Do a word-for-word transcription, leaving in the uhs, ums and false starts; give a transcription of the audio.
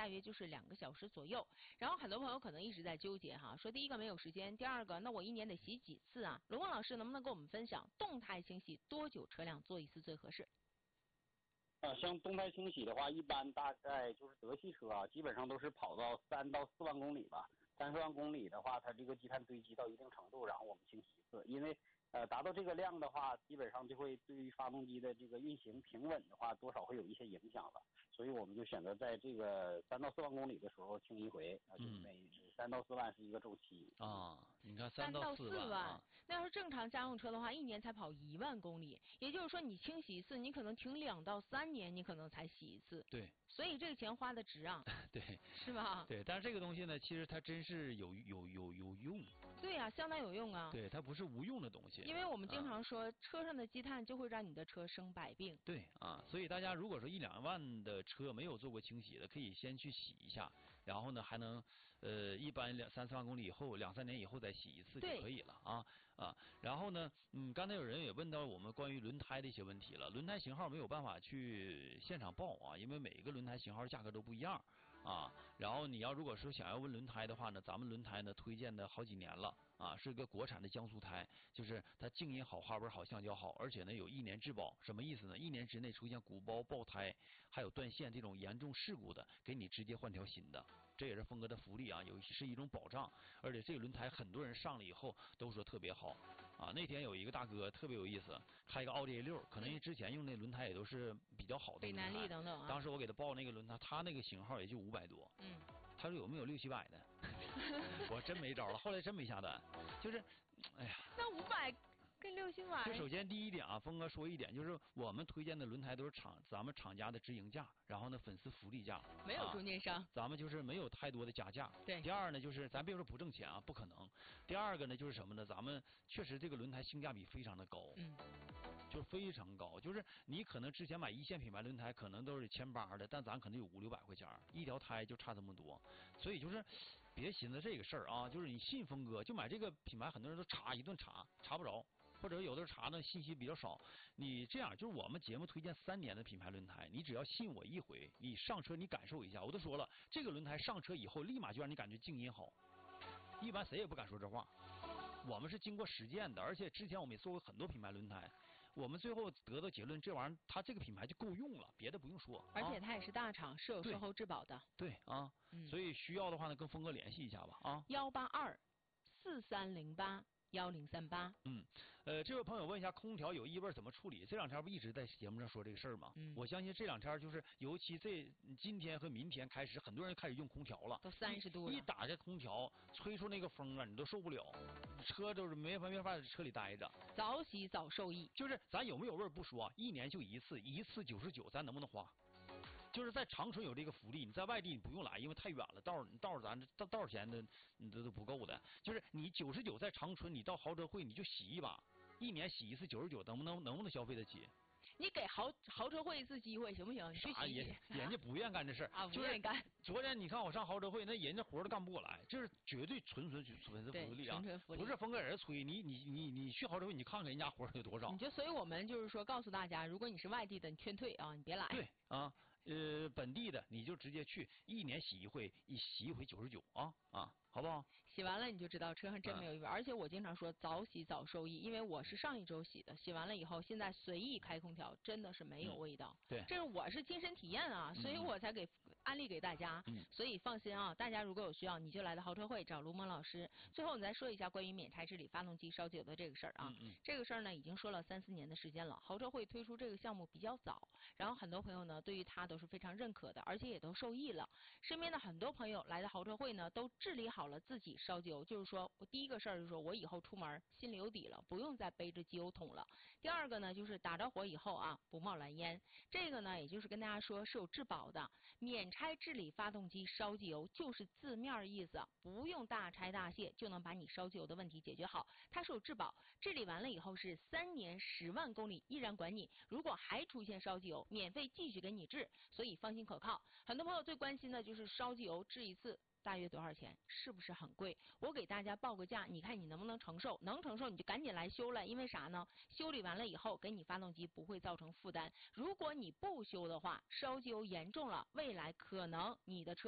约就是两个小时左右。然后很多朋友可能一直在纠结哈，说第一个没有时间，第二个那我一年得洗几次啊？龙光老师能不能跟我们分享动态清洗多久车辆做一次最合适？ 啊，像动态清洗的话，一般大概就是德系车啊，基本上都是跑到三到四万公里吧。三四万公里的话，它这个积碳堆积到一定程度，然后我们清洗一次。因为呃达到这个量的话，基本上就会对于发动机的这个运行平稳的话，多少会有一些影响了。所以我们就选择在这个三到四万公里的时候清一回啊，就是每三到四万是一个周期啊。你看三到四万，万啊、那要是正常家用车的话，一年才跑一万公里，也就是说你清洗一次，你可能停两到三年，你可能才洗一次。 对。 所以这个钱花的值啊。 对。 是吧？ 对，但是这个东西呢，其实它真是有有有有用。 对呀、啊，相当有用啊。 对，它不是无用的东西。 因为我们经常说，啊、车上的积碳就会让你的车生百病。 对啊，所以大家如果说一两万的车没有做过清洗的，可以先去洗一下，然后呢还能呃一般两三四万公里以后，两三年以后再洗一次就可以了啊啊。然后呢，嗯，刚才有人也问到我们关于轮胎的一些问题了，轮胎型号没有办法去现场报啊，因为每一个轮胎型号价格都不一样啊。然后你要如果说想要问轮胎的话呢，咱们轮胎呢推荐的好几年了啊，是个国产的江苏胎，就是它静音好、花纹好、橡胶好，而且呢有一年质保，什么意思呢？一年之内出现鼓包、爆胎，还有断线这种严重事故的，给你直接换条新的，这也是峰哥的福利啊，有是一种保障。而且这个轮胎很多人上了以后都说特别好啊。那天有一个大哥特别有意思，开一个奥迪 A 六，可能因为之前用那轮胎也都是比较好的北南利等等啊。 当时我给他报那个轮胎，他那个型号也就五百多，嗯，他说有没有六七百的？我真没招了，后来真没下单，就是，哎呀， 那五百。跟六七百。 就首先第一点啊，峰哥说一点，就是我们推荐的轮胎都是厂咱们厂家的直营价，然后呢粉丝福利价， 没有中间商、啊， 咱们就是没有太多的加价。 对。 第二呢，就是咱别说不挣钱啊，不可能。第二个呢，就是什么呢？咱们确实这个轮胎性价比非常的高，嗯，就是非常高。就是你可能之前买一线品牌轮胎，可能都是千八的，但咱可能有五六百块钱，一条胎就差这么多。所以就是别寻思这个事儿啊，就是你信峰哥就买这个品牌，很多人都查一顿查，查不着。或者有的查的信息比较少，你这样就是我们节目推荐三年的品牌轮胎，你只要信我一回，你上车你感受一下，我都说了，这个轮胎上车以后立马就让你感觉静音好，一般谁也不敢说这话。我们是经过实践的，而且之前我们也做过很多品牌轮胎，我们最后得到结论，这玩意儿它这个品牌就够用了，别的不用说。 而且它也是大厂，是有售后质保的。 对, 对啊、嗯，所以需要的话呢，跟峰哥联系一下吧啊。 幺八二四三零八。幺零三八， 嗯，呃，这位朋友问一下，空调有异味怎么处理？这两天不一直在节目上说这个事儿吗？嗯，我相信这两天就是，尤其这今天和明天开始，很多人开始用空调了， 都三十度了， 一打开空调，吹出那个风啊，你都受不了，车都是没法没法在车里待着。 早洗早受益， 就是咱有没有味儿不说，一年就一次，一次九十九，咱能不能花？就是在长春有这个福利，你在外地你不用来，因为太远了，道道咱道道钱的你都都不够的。就是你九十九在长春，你到豪车会你就洗一把，一年洗一次九十九，能不能能不能消费得起？ 你给豪豪车会一次机会行不行？你去洗洗。 人家不愿干这事儿啊，不愿意干。 昨天你看我上豪车会，那人家活都干不过来，这是绝对纯纯纯是福利啊， 纯福利不是风格人吹。你你你你去豪车会，你看看人家活有多少。 你就所以我们就是说告诉大家，如果你是外地的，你劝退啊，你别来。 对啊，呃，本地的你就直接去，一年洗一回，一洗一回九十九啊啊。好不好？ 洗完了你就知道车上真没有异味，嗯、而且我经常说早洗早受益，因为我是上一周洗的，洗完了以后现在随意开空调，真的是没有味道。 嗯、对， 这是我是亲身体验啊，所以我才给安利给大家。嗯，所以放心啊，大家如果有需要，你就来到豪车会找卢蒙老师。最后你再说一下关于免拆治理发动机烧机油的这个事儿啊。嗯, 嗯这个事儿呢已经说了三四年的时间了，豪车会推出这个项目比较早，然后很多朋友呢对于它都是非常认可的，而且也都受益了。身边的很多朋友来到豪车会呢，都治理好了自己烧机油，就是说我第一个事儿就是说我以后出门心里有底了，不用再背着机油桶了。第二个呢就是打着火以后啊不冒蓝烟，这个呢也就是跟大家说是有质保的，免拆治理发动机烧机油就是字面意思，不用大拆大卸就能把你烧机油的问题解决好，它是有质保，治理完了以后是三年十万公里依然管你，如果还出现烧机油免费继续给你治，所以放心可靠。很多朋友最关心的就是烧机油治一次大约多少钱，是不是很贵？我给大家报个价，你看你能不能承受？能承受你就赶紧来修了，因为啥呢？修理完了以后给你发动机不会造成负担，如果你不修的话，烧机油严重了，未来可能你的车